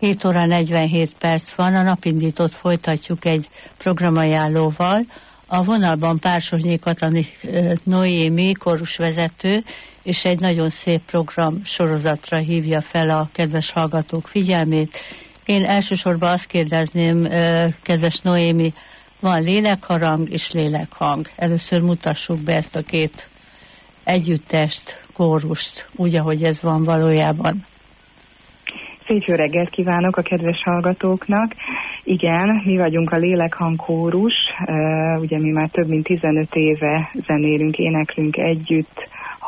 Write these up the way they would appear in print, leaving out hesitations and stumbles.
7 óra 47 perc van, a napindítót folytatjuk egy programajánlóval. A vonalban Pársonyi Katalin Noémi kórusvezető, és egy nagyon szép program sorozatra hívja fel a kedves hallgatók figyelmét. Én elsősorban azt kérdezném, kedves Noémi, van lélekharang és lélekhang. Először mutassuk be ezt a két együttest, kórust, úgy, ahogy ez van valójában. Szép jó reggelt kívánok a kedves hallgatóknak. Igen, mi vagyunk a Lélekhang kórus, ugye mi már több mint 15 éve zenélünk, éneklünk együtt,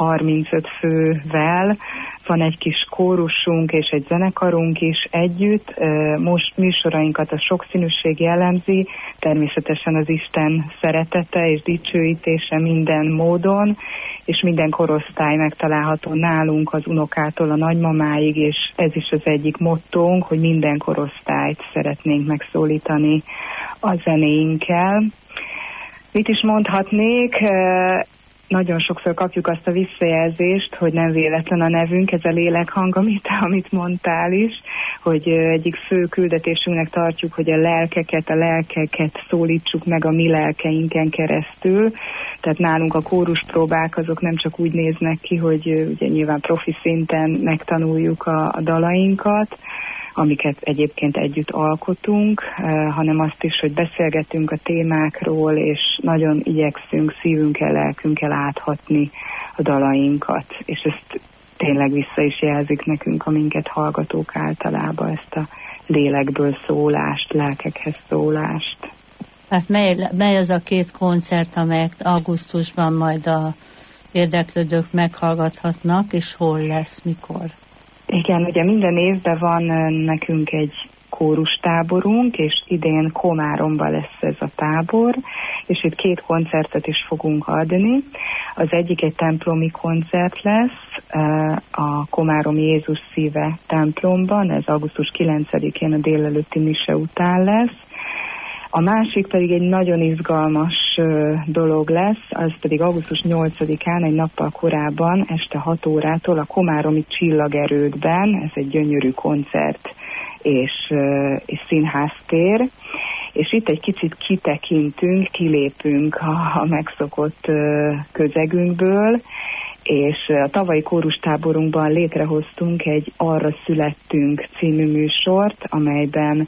35 fővel. Van egy kis kórusunk és egy zenekarunk is együtt. Most műsorainkat a sokszínűség jellemzi, természetesen az Isten szeretete és dicsőítése minden módon, és minden korosztály megtalálható nálunk, az unokától a nagymamáig, és ez is az egyik mottónk, hogy minden korosztályt szeretnénk megszólítani a zenéinkkel. Mit is mondhatnék? Nagyon sokszor kapjuk azt a visszajelzést, hogy nem véletlen a nevünk, ez a lélekhang, amit mondtál is, hogy egyik fő küldetésünknek tartjuk, hogy a lelkeket szólítsuk meg a mi lelkeinken keresztül. Tehát nálunk a kóruspróbák azok nem csak úgy néznek ki, hogy ugye nyilván profi szinten megtanuljuk a dalainkat, amiket egyébként együtt alkotunk, hanem azt is, hogy beszélgetünk a témákról, és nagyon igyekszünk szívünkkel, lelkünkkel áthatni a dalainkat, és ezt tényleg vissza is jelzik nekünk a minket hallgatók általában, ezt a lélekből szólást, lelkekhez szólást. Hát mely az a két koncert, amelyet augusztusban majd a érdeklődők meghallgathatnak, és hol lesz, mikor? Igen, ugye minden évben van nekünk egy kórustáborunk, és idén Komáromban lesz ez a tábor, és itt 2 koncertet is fogunk adni. Az egyik egy templomi koncert lesz a Komárom Jézus Szíve templomban, ez augusztus 9-én a délelőtti mise után lesz. A másik pedig egy nagyon izgalmas dolog lesz, az pedig augusztus 8-án, egy nappal korábban, este 6 órától a Komáromi Csillagerődben, ez egy gyönyörű koncert és színháztér, és itt egy kicsit kitekintünk, kilépünk a megszokott közegünkből, és a tavalyi kórustáborunkban létrehoztunk egy Arra születtünk című műsort, amelyben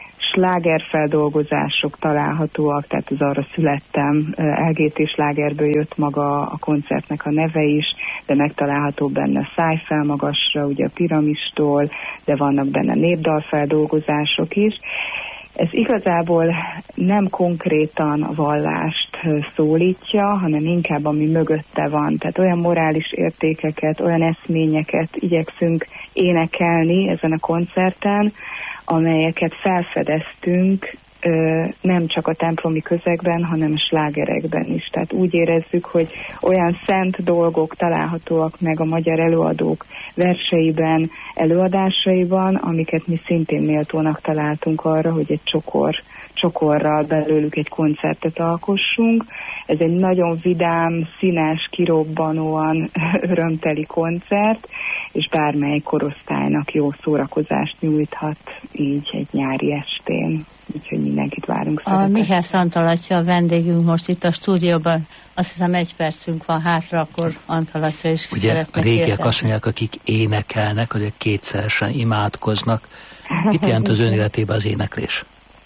slágerfeldolgozások találhatóak, tehát az Arra születtem, LGT slágerből jött maga a koncertnek a neve is, de megtalálható benne Szállj fel magasra, ugye a Piramistól, de vannak benne népdalfeldolgozások is. Ez igazából nem konkrétan a vallást szólítja, hanem inkább ami mögötte van. Tehát olyan morális értékeket, olyan eszményeket igyekszünk énekelni ezen a koncerten, amelyeket felfedeztünk nem csak a templomi közegben, hanem a slágerekben is. Tehát úgy érezzük, hogy olyan szent dolgok találhatóak meg a magyar előadók verseiben, előadásaiban, amiket mi szintén méltónak találtunk arra, hogy egy csokorral belőlük egy koncertet alkossunk. Ez egy nagyon vidám, színes, kirobbanóan örömteli koncert, és bármely korosztálynak jó szórakozást nyújthat így egy nyári estén. Úgyhogy mindenkit várunk szeretettel. A Mihály Antal atya a vendégünk most itt a stúdióban. Azt hiszem 1 percünk van hátra, akkor Antal atya is ugye szeretne a régiek kérdezni. azt mondják, akik énekelnek, azok kétszeresen imádkoznak. Mit jelent az ön életében az éneklés?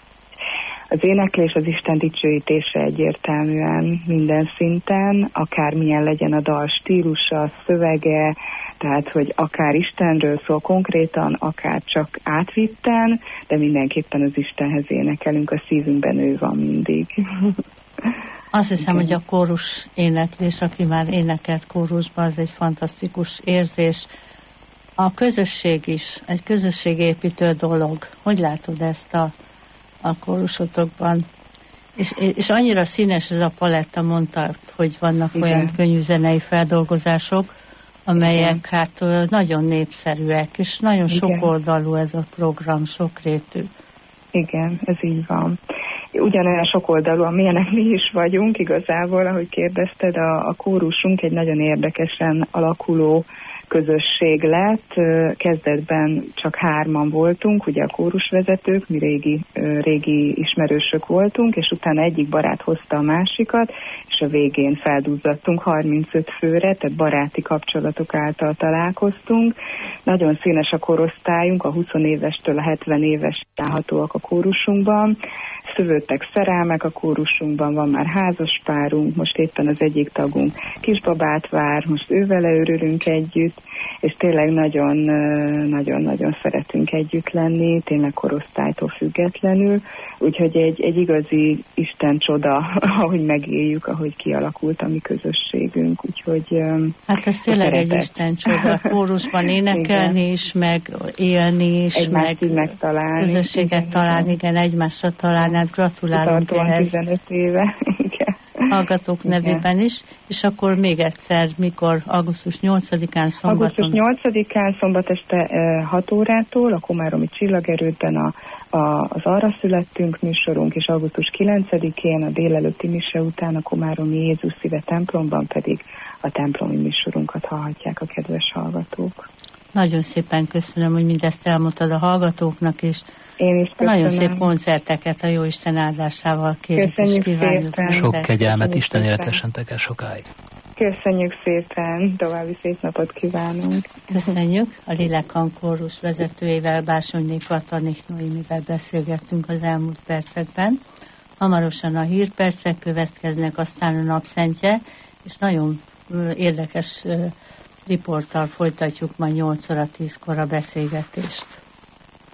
Az éneklés az Isten dicsőítése egyértelműen minden szinten, akármilyen legyen a dal stílusa, a szövege, tehát hogy akár Istenről szól konkrétan, akár csak átvitten, de mindenképpen az Istenhez énekelünk, a szívünkben ő van mindig. Azt hiszem, hogy a kórus éneklés, aki már énekelt kórusban, az egy fantasztikus érzés. A közösség is, egy közösségépítő dolog. Hogy látod ezt a kórusotokban? És annyira színes ez a paletta, mondtad, hogy vannak olyan könnyű zenei feldolgozások, amelyek hát nagyon népszerűek, és nagyon sokoldalú ez a program, sokrétű. Igen, ez így van. Ugyanolyan sokoldalú, amilyenek mi is vagyunk, igazából, ahogy kérdezted, a kórusunk egy nagyon érdekesen alakuló közösség lett. Kezdetben csak 3-an voltunk, ugye a kórusvezetők, mi régi ismerősök voltunk, és utána egyik barát hozta a másikat, és a végén feldúzzadtunk 35 főre, tehát baráti kapcsolatok által találkoztunk. Nagyon színes a korosztályunk, a 20 évestől a 70 éves találhatóak a kórusunkban. Szövődtek szerelmek a kórusunkban, van már házaspárunk, most éppen az egyik tagunk kisbabát vár, most ővele örülünk együtt, és tényleg nagyon-nagyon szeretünk együtt lenni, tényleg korosztálytól függetlenül, úgyhogy egy igazi Isten csoda, ahogy megéljük, ahogy kialakult a mi közösségünk, úgyhogy... Hát ez tényleg egy Isten csoda, kórusban énekelni is, meg élni is, egymást meg megtalálni. Közösséget találni, igen, egymásra találni, hát gratulálunk ehhez. 15 éve, igen. Hallgatók nevében is, és akkor még egyszer, mikor augusztus 8-án szombaton? Augusztus 8-án szombat este 6 órától a Komáromi Csillagerődben az Arra születtünk műsorunk, és augusztus 9-én a délelőtti mise után a Komáromi Jézus Szíve templomban pedig a templomi műsorunkat hallhatják a kedves hallgatók. Nagyon szépen köszönöm, hogy mindezt elmondtad a hallgatóknak, és én is köszönöm. Nagyon szép koncerteket a Jóisten áldásával kérjük, és kívánjuk. Sok kegyelmet, Isten életessentek el sokáig. Köszönjük szépen, további szép napot kívánunk. Köszönjük. A Lélekhan kórus vezetőjével, Básonyné Katalin Noémivel beszélgettünk az elmúlt percekben. Hamarosan a hírpercek következnek, aztán a napszentje, és nagyon érdekes riporttal folytatjuk majd 8 óra 10-kor a beszélgetést.